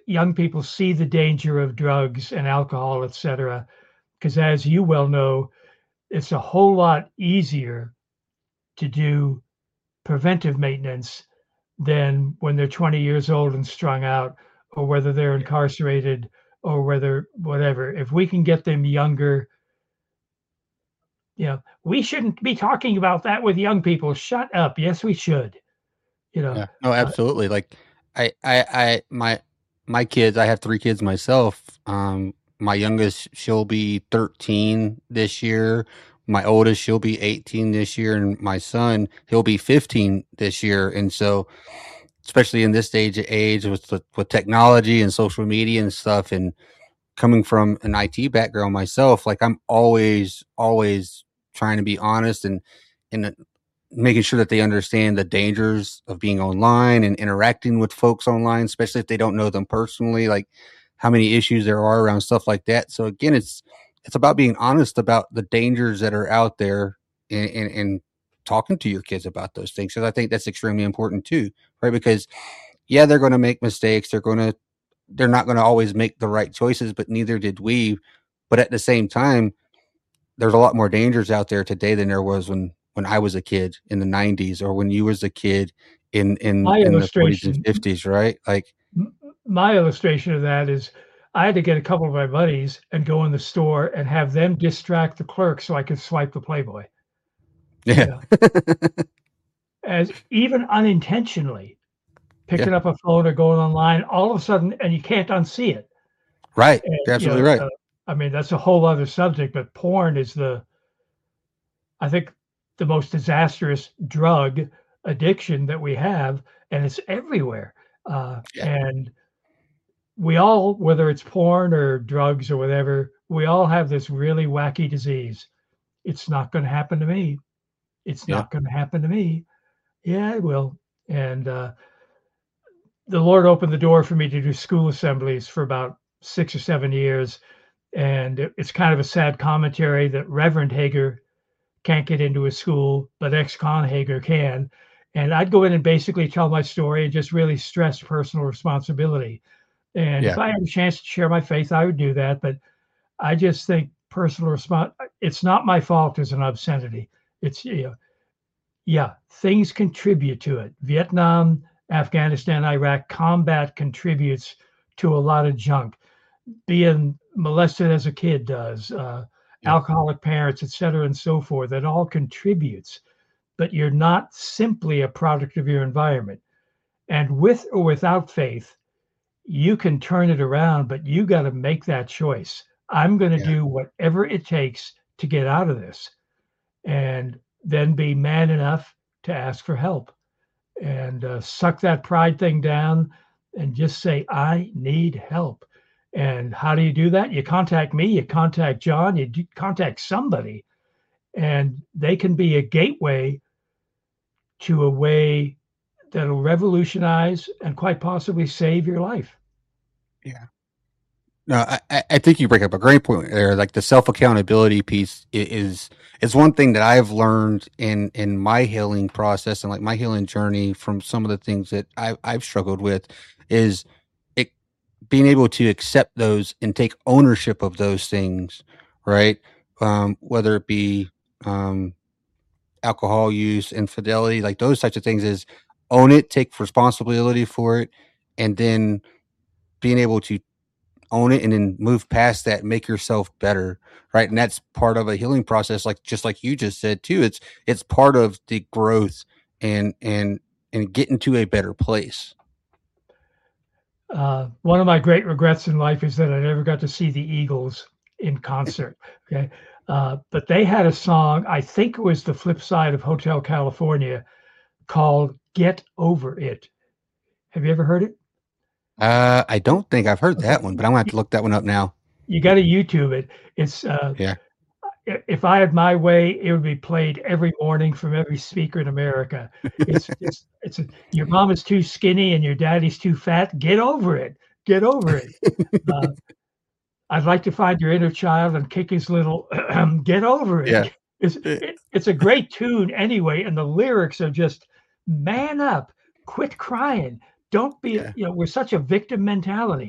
young people see the danger of drugs and alcohol, et cetera. Because as you well know, it's a whole lot easier to do preventive maintenance than when they're 20 years old and strung out, or whether they're incarcerated, or whether whatever. If we can get them younger, we shouldn't be talking about that with young people. Shut up. Yes, we should. Yeah. No, Uh, absolutely. Like my kids, I have 3 kids myself. My youngest, she'll be 13 this year. My oldest, she'll be 18 this year, and my son, he'll be 15 this year. And so, especially in this stage of age with technology and social media and stuff, and coming from an IT background myself, like I'm always trying to be honest and making sure that they understand the dangers of being online and interacting with folks online, especially if they don't know them personally, like how many issues there are around stuff like that. So again, it's about being honest about the dangers that are out there and talking to your kids about those things. Because I think that's extremely important too, right? Because yeah, they're going to make mistakes. They're not going to always make the right choices, but neither did we. But at the same time, there's a lot more dangers out there today than there was when I was a kid in the 90s, or when you was a kid my in the 40s and illustration, 50s, right? Like, my illustration of that is I had to get a couple of my buddies and go in the store and have them distract the clerk so I could swipe the Playboy. You yeah, know, as even unintentionally yeah, picking up a phone or going online, all of a sudden, and you can't unsee it. right. And You're absolutely right. I mean, that's a whole other subject. But porn is I think, the most disastrous drug addiction that we have, and it's everywhere. Yeah, And we all, whether it's porn or drugs or whatever, we all have this really wacky disease. It's not going to happen to me. It's yeah, not going to happen to me. Yeah, it will. And the Lord opened the door for me to do school assemblies for about 6 or 7 years. And it's kind of a sad commentary that Reverend Hager can't get into a school, but ex-con Hager can. And I'd go in and basically tell my story and just really stress personal responsibility. And if yeah, I had a chance to share my faith, I would do that. But I just think personal response, it's not my fault as an obscenity. It's, yeah, things contribute to it. Vietnam, Afghanistan, Iraq, combat contributes to a lot of junk. Being molested as a kid does, yeah, alcoholic parents, et cetera, and so forth. That all contributes, but you're not simply a product of your environment. And with or without faith, you can turn it around, but you got to make that choice. I'm going to yeah, do whatever it takes to get out of this, and then be man enough to ask for help and suck that pride thing down and just say, I need help. And how do you do that? You contact me, you contact John, contact somebody, and they can be a gateway to a way that'll revolutionize and quite possibly save your life. yeah. No, I think you bring up a great point there. Like the self accountability piece is one thing that I've learned in my healing process and like my healing journey from some of the things that I've struggled with is it being able to accept those and take ownership of those things, right? Whether it be um, alcohol use, infidelity, like those types of things, is own it, take responsibility for it, and then being able to own it and then move past that, make yourself better, right? And that's part of a healing process, like just like you just said too. It's part of the growth and getting to a better place. One of my great regrets in life is that I never got to see the Eagles in concert. Okay. But they had a song, I think it was the flip side of Hotel California, called Get Over It. Have you ever heard it? I don't think I've heard Okay. that one, but I'm gonna have to look that one up now. You got to YouTube it. It's Yeah. if I had my way, it would be played every morning from every speaker in America. Your mom is too skinny and your daddy's too fat. Get over it. Get over it. Uh, I'd like to find your inner child and kick his little. Get over it. Yeah. It's a great tune anyway, and the lyrics are just man up, quit crying, don't be. Yeah. We're such a victim mentality.